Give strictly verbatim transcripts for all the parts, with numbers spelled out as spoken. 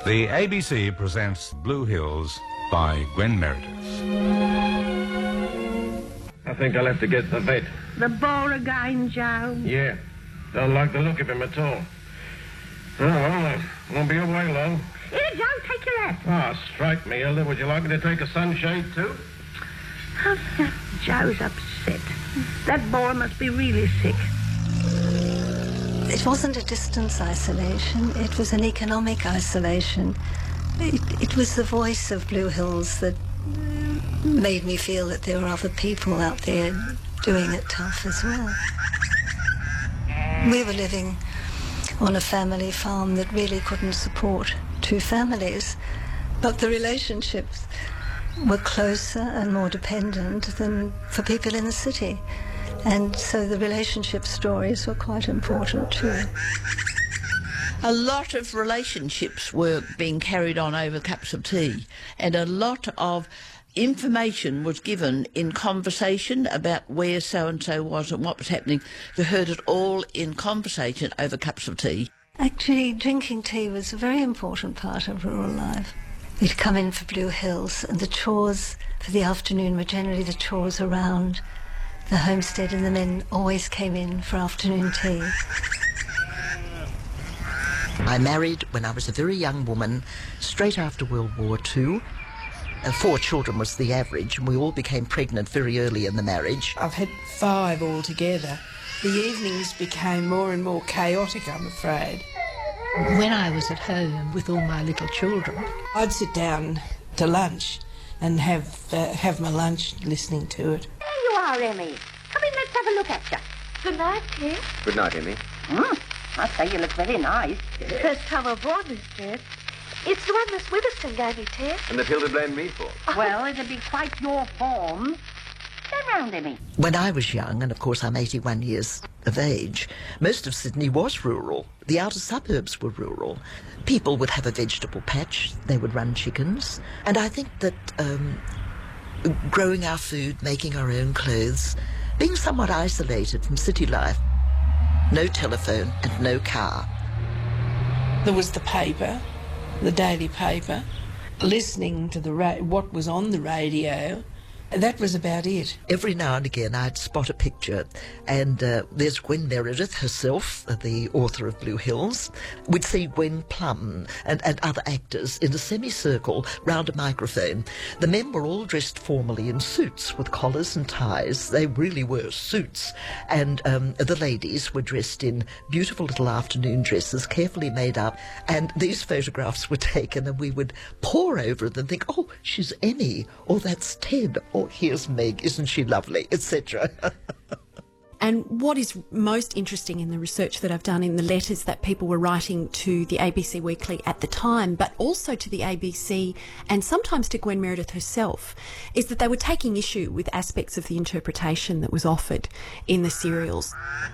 The A B C presents Blue Hills by Gwen Meredith. I think I'll have to get the vet. The bore again, Joe? Yeah. Don't like the look of him at all. Oh, well, I won't be away long. Here, Joe, take your hat. Ah, strike me, Hilda. Would you like me to take a sunshade, too? Oh, Joe's upset. That boy must be really sick. It wasn't a distance isolation, it was an economic isolation. It, it was the voice of Blue Hills that made me feel that there were other people out there doing it tough as well. We were living on a family farm that really couldn't support two families, but the relationships were closer and more dependent than for people in the city. And so the relationship stories were quite important too. A lot of relationships were being carried on over cups of tea, and a lot of information was given in conversation about where so-and-so was and what was happening. We heard it all in conversation over cups of tea. Actually, drinking tea was a very important part of rural life. We'd come in for Blue Hills, and the chores for the afternoon were generally the chores around the homestead, and the men always came in for afternoon tea. I married when I was a very young woman, straight after World War Two. And four children was the average, and we all became pregnant very early in the marriage. I've had five altogether. The evenings became more and more chaotic, I'm afraid. When I was at home with all my little children, I'd sit down to lunch and have uh, have my lunch listening to it. There you are, Emmy. Come in, let's have a look at you. Good night, Ted. Good night, Emmy. Mm, I say you look very nice. First time I've worn this, Ted. It's the one Miss Witherston gave me, Ted. And that Hilda blamed me for? Well, it'll be quite your form. Turn round, Emmy. When I was young, and of course I'm eighty-one years of age, most of Sydney was rural. The outer suburbs were rural. People would have a vegetable patch, they would run chickens. And I think that um, growing our food, making our own clothes, being somewhat isolated from city life, no telephone and no car. There was the paper, the daily paper, listening to the ra- what was on the radio. That was about it. Every now and again I'd spot a picture, and uh, there's Gwen Meredith herself, the author of Blue Hills. We'd see Gwen Plum and, and other actors in a semicircle round a microphone. The men were all dressed formally in suits with collars and ties. They really were suits. And um, the ladies were dressed in beautiful little afternoon dresses, carefully made up. And these photographs were taken, and we would pore over them and think, oh, she's Emmy, or that's Ted, oh, here's Meg, isn't she lovely, et cetera. And what is most interesting in the research that I've done in the letters that people were writing to the A B C Weekly at the time, but also to the A B C and sometimes to Gwen Meredith herself, is that they were taking issue with aspects of the interpretation that was offered in the serials.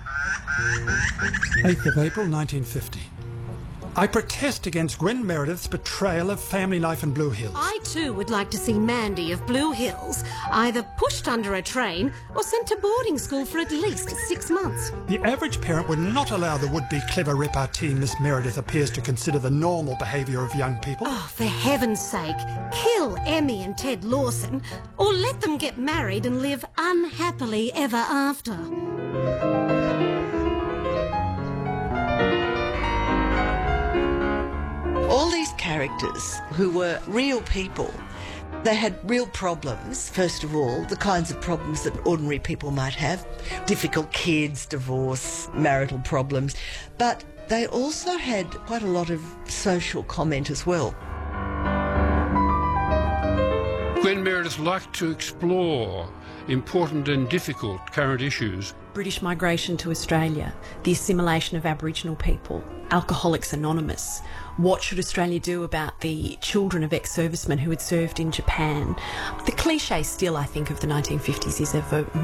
eighth of April nineteen fifty. I protest against Gwen Meredith's betrayal of family life in Blue Hills. I too would like to see Mandy of Blue Hills either pushed under a train or sent to boarding school for at least six months. The average parent would not allow the would-be clever repartee Miss Meredith appears to consider the normal behaviour of young people. Oh, for heaven's sake, kill Emmy and Ted Lawson, or let them get married and live unhappily ever after. All these characters who were real people, they had real problems, first of all, the kinds of problems that ordinary people might have, difficult kids, divorce, marital problems, but they also had quite a lot of social comment as well. Gwen Meredith liked to explore important and difficult current issues. British migration to Australia, the assimilation of Aboriginal people, Alcoholics Anonymous. What should Australia do about the children of ex-servicemen who had served in Japan? The cliche still, I think, of the nineteen fifties is ever